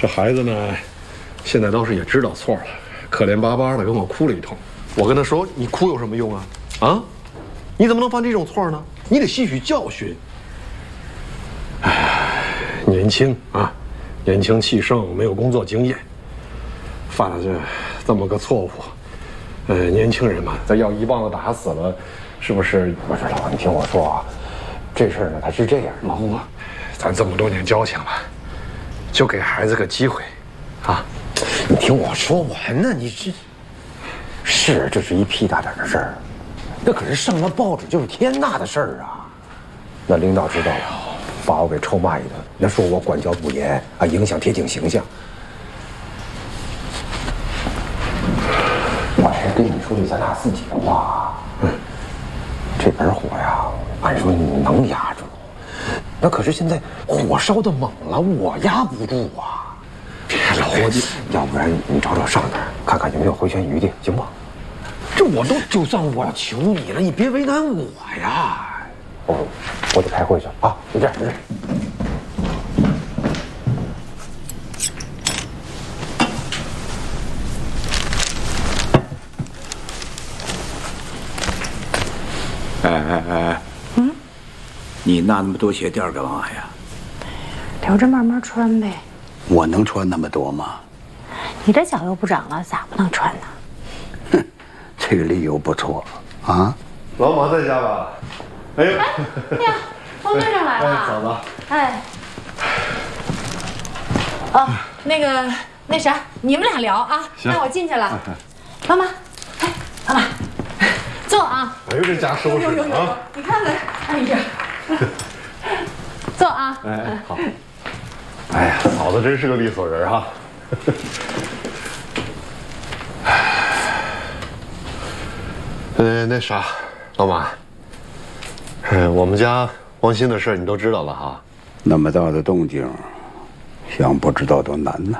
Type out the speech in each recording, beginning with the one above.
这孩子呢，现在倒是也知道错了，可怜巴巴的跟我哭了一通。我跟他说：“你哭有什么用啊？啊，你怎么能犯这种错呢？你得吸取教训。”哎，年轻啊，年轻气盛，没有工作经验，犯了这么个错误。年轻人嘛，再要一棒子打死了，是不是？我说老王，你听我说啊，这事儿呢，他是这样，老吴，咱这么多年交情了，就给孩子个机会，啊， 你听我说完呢，这是一屁大点的事儿，那可是上了报纸就是天大的事儿啊！那领导知道了，把我给臭骂一顿，那说我管教不严啊，影响铁警形象。我是跟你说句咱俩自己的话，这本火呀，按说你能压住，那可是现在火烧的猛了，我压不住啊！老伙计，要不然你找找上边，看看有没有回旋余地，行不？这我都就算我求你了，你别为难我呀！我得开会去啊，就这样。 哎，你拿那么多鞋垫干嘛呀？ 留着慢慢穿呗。 我能穿那么多吗？ 你这脚又不长了，咋不能穿呢？ 哼，这个理由不错啊。 老马在家吧？哎呦， 哎呀，汪队长来了。 嫂子。 哎。哦，那啥，你们俩聊啊。那我进去了。老马，哎，老马，坐啊。 哎呦，这家收拾的啊！ 你看看，哎呀，坐啊。 哎，好。哎呀，嫂子真是个利索人哈。那啥，老马，我们家汪鑫的事你都知道了哈。 那么大的动静，想不知道都难呢。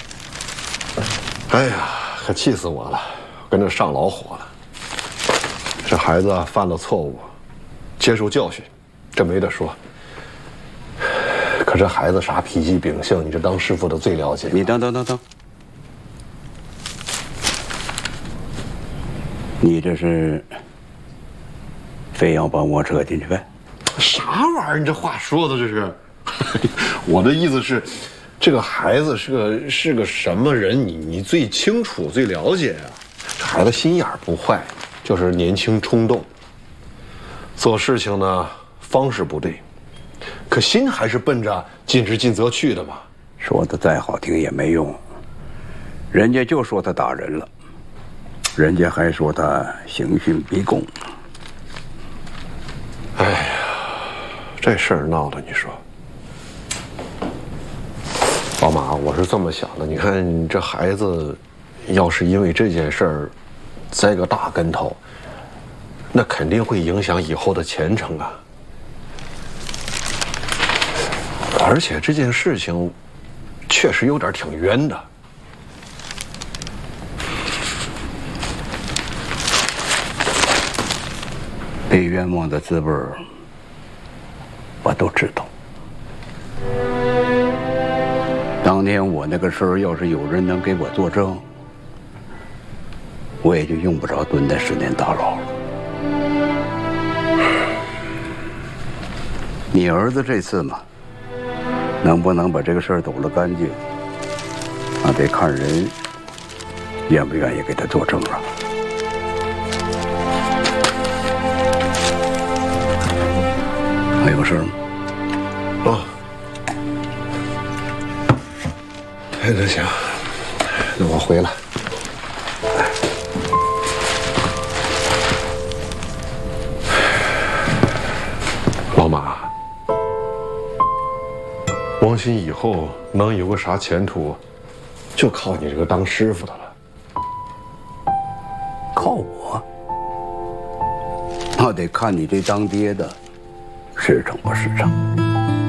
哎呀，可气死我了，跟着上老火了。这孩子犯了错误，接受教训，这没得说。可这孩子啥脾气秉性，你这当师傅的最了解。 你等，你这是非要把我扯进去呗？ 啥玩意儿？你这话说的这是？我的意思是，这个孩子是个什么人，你最清楚最了解啊。这孩子心眼不坏，就是年轻冲动，做事情呢方式不对，可心还是奔着尽职尽责去的嘛。 说的再好听也没用，人家就说他打人了，人家还说他刑讯逼供。 哎呀，这事儿闹的，你说，老马，我是这么想的，你看这孩子，要是因为这件事儿栽个大跟头，那肯定会影响以后的前程啊。而且这件事情确实有点挺冤的。 被冤枉的滋味我都知道。当年我那个事儿，要是有人能给我作证，我也就用不着蹲在10年大牢了。你儿子这次嘛，能不能把这个事儿抖了干净，那得看人愿不愿意给他作证了。还有事吗？ 哦，那行，那我回来。老马，汪鑫以后能有个啥前途，就靠你这个当师傅的了。 靠我？那得看你这当爹的实诚不实诚。